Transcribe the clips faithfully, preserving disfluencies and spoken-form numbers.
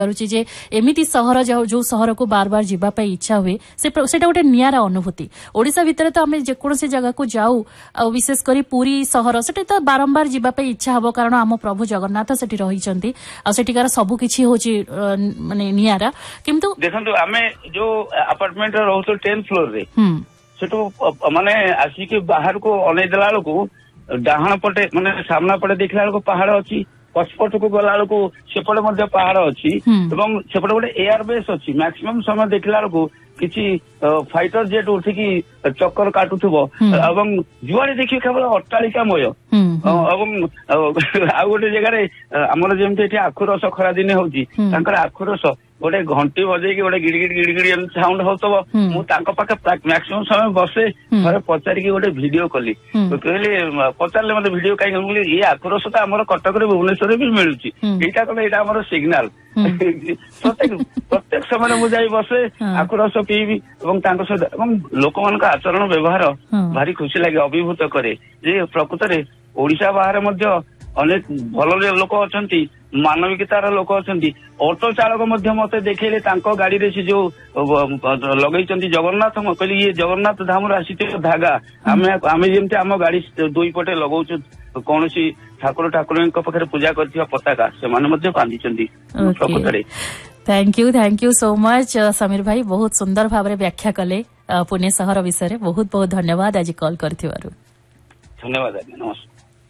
करुची जे एमिति सहर जो सहर को बार बार जीवा पाई इच्छा हुए सेटा गोटे नियारा अनुभूति ओडिशा भितर तो आम जेकोसी जगह को जाऊ विशेष करी पुरी सहर सेटा तो बारंबार जीवा पाई इच्छा हबो कारण आम प्रभु जगन्नाथ सेठी रहिचंती आ सेठिकार सब किछि होची माने नियारा किंतु देखंतु आमे जो अपार्टमेंट रे रहतो टेंथ फ्लोर रे सेटो माने आसी के बाहर को अनै देला को डाहाण पटे माने सामना पटे देखला को पहाड़ अछि पछपट को गला को सेपटे मध्य पहाड़ अच्छी एवं सेपटे गोटे एयर बेस अच्छी मैक्सिमम समय देखला को किसी फाइटर जेट उठिकी चक्कर काटुथबो एवं जुआड़े देखिए केवल अट्टालिकामय एवं आ गोटे जगह आमर जेमती एठी आखुरस खरा दिने होची तांकर आखुरस गोटे घंटी बजे गोटे गिड़गिड़ गिड़गिड़ साउंड होतबो मु तांको पाखे मैक्सिमम समय बसे थरे पचारि गोटे वीडियो कली तो कहले पचारले मते वीडियो काई कहले ये आखुरस त हमर कटक रे भुवनेश्वर भी मिलुची एटा कहले एटा हमर सिग्नल प्रत्येक प्रत्येक समय मु जाई बसे आखुरस पीबी एवं तांको सहित एवं लोकमानक आचरण व्यवहार भारी खुशी लागे अभिभूत करे जे प्रकृत रे ओडिशा बाहर मध्य अनेक भल लोक अछंती मानविकतार लोक अछंती ऑटो चालक मध्य मते देखैले तांको गाड़ी रे से जो लगैचंती जगन्नाथ म कहली ये जगन्नाथ धाम रे आसीते धागा आमे आमे जेमते हम गाड़ी दुई पटे लगाउछु कोनोसी ठाकुर ठाकुरଙ୍କ पाखरे पूजा करथिया पताका से माने मध्य बांधिचंती प्रकृतरे thank you thank you so much Sameer भाई बहुत सुंदर भाव व्याख्या कले पुणे सहर विषय बहुत बहुत धन्यवाद आज कॉल करथिवारु धन्यवाद नमस्कार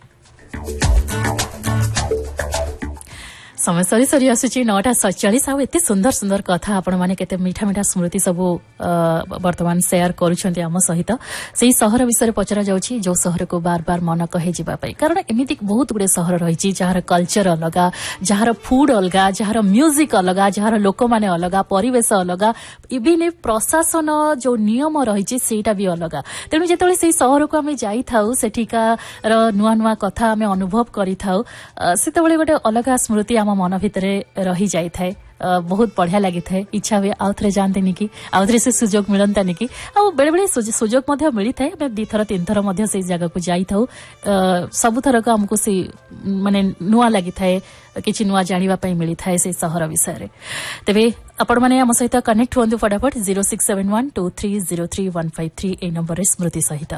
समय सरी सरी आसुची नौटा सैंतालीस आउ एते सुंदर सुंदर कथा आपण माने केते मीठा मीठा स्मृति सब वर्तमान शेयर करूछंती हम सहित सेही सहर विषय पचरा जाउची जो सहर को बार बार मन कहे जिबा पई कारण एमिति बहुत गुडे सहर रहिची जहार कल्चर अलगा जहार फूड अलगा जहार म्यूजिक अलगा जहार लोक माने अलगा परिवेश अलगा इबिन प्रशासन जो नियम रहिची सेटा भी अलगा तेनु जेतले सेही सहर को हमें जाई थाउ सेठिका र नुवा नुवा कथा हमें अनुभव करि थाउ सेतबेले गोटे अलगा स्मृति मन भितर रही जाई थाए बहुत बढ़िया लगी थाए इच्छा हुए आउ थे जाते कि आउ थे से सुजोग मिलता कि आ बेले बेले सुजोग मिली थाए आम दी थर तीन थर से जगह को जाई थाउ सबु थरक आमको से माने नुआ लगी थाए किछि नुआ जानिबा पई मिली थाए से सहर विषय रे तेबे आपण माने हम सहित कनेक्ट होंदु फटाफट zero six seven one two three zero three one five three ए नंबर रे स्मृति सहित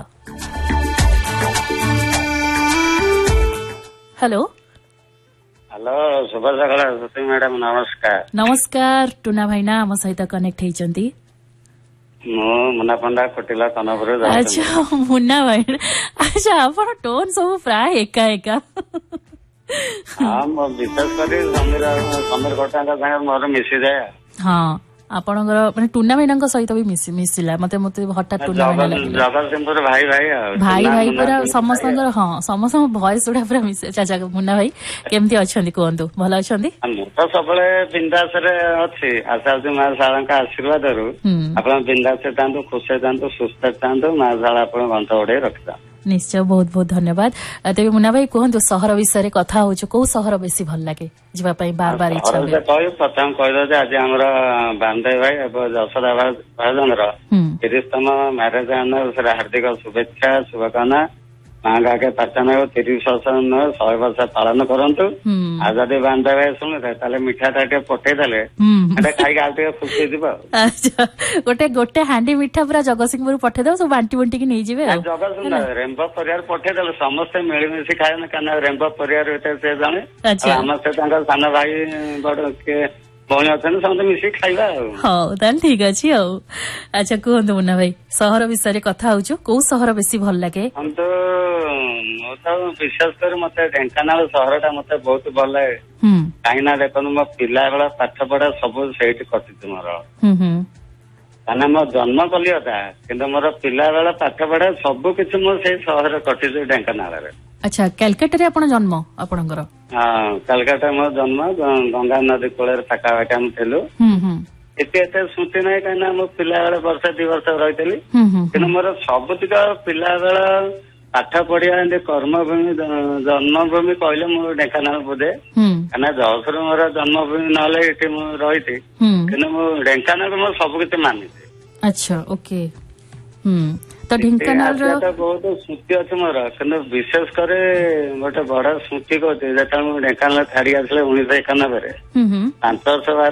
हेलो हेलो शुभ सकाळ सती मैडम नमस्कार नमस्कार टुना भाईना हम सहित कनेक्ट हेचंती मो मुन्ना पंडा कोटिला कनपुर अच्छा मुन्ना भाई अच्छा आपण टोन सब प्राय एका एका हां मो विशेष करी समीर समीर कोटांका संगे मोर मिसी जाय हां आपणकर माने टुना भाईनांक सहित भी मिसी मिसिला मते मते हठात टुना भाईना जगतसिंहपुर भाई भाई भाई भाई पूरा समस्तंकर हां समस्त वॉइस उडा पूरा मिस चाचा मुन्ना भाई केमती अछंदी कोंदु भलो अछंदी हम तो सबले बिंदास रे अछि आशाजी मा साळंका आशीर्वाद रु आपण बिंदास तांतो खुश तांतो सुस्थ तांतो मा साळ आपण गंत ओडे रखता निश्चय बहुत बहुत धन्यवाद तेबे मुन्ना भाई कहंतु सहर विषय कथा होछ को सहर बेसी भल लागे जीवा पई बार बार इच्छा होय कहय प्रथम कहदो जे आज हमरा बांधे भाई अब जसरा भाजन रो तीसतम मैरिज एनिवर्सरी हार्दिक शुभेच्छा शुभकामना मांगा के पचन तीस वर्ष सौ वर्ष पालन करंतु आज जदि बांधे भाई सुने ताले मिठा टाटे पठे देले एटा खाई गालते खुशी दिबो अच्छा गोटे गोटे हांडी मिठा पूरा जगतसिंहपुर पठे दो सब बांटी बंटी की नहीं जिवे जगतसिंह रेम्बो परिवार पठे देले समस्त मिली मिसी खाए काना रेम्बो परिवार होते से जाने हम से तांका सान भाई बड़ के कौन अछन समस्त मिसी खाइबा हां ताल ठीक अछि औ अच्छा कहंतु मुन्ना भाई सहर विषय कथा होछु को सहर बेसी भल लागे हम तो तो विशेष कर मते ढेंकानाल सहरटा मते बहुत भल लागे हम काइना देखन म पिला बेला पाठ पढा सब सेठी कटित मोर हम हम काना म जन्म कलियता किंतु मोर पिला बेला पाठ पढा सब किछ म से सहर कटित ढेंकानाल रे अच्छा कलकत्ता रे आपण जन्म आपणकर हां कलकत्ता म जन्म गंगा नदी कोळे पाका पाका हम थेलु हम हम एते एते सुते नै काना म पिला बेला वर्ष दि वर्ष रहितली किंतु मोर सबतिक पिला बेला पाठ पढ़िया एंड कर्मभूमि जन्मभूमि कहले मो ढेंकानाल बोधे काना जसर मोर जन्मभूमि नले एटे मो रहिते किंतु मो ढेंकानाल मो सब किते मानिते अच्छा ओके हम ତ ଢେଙ୍କାନାଳ ବହୁତ ସ୍ମୃତି ଅଛି ମୋର, କିନ୍ତୁ ବିଶେଷ କରି ଗୋଟେ ବଡ ସ୍ମୃତି କହୁଛି ଯେତେବେଳେ ମୁଁ ଢେଙ୍କାନାଳ ଛାଡି ଆସିଲେ ଉଣେଇଶହ ଏକାନବେରେ ପାଞ୍ଚ ବର୍ଷ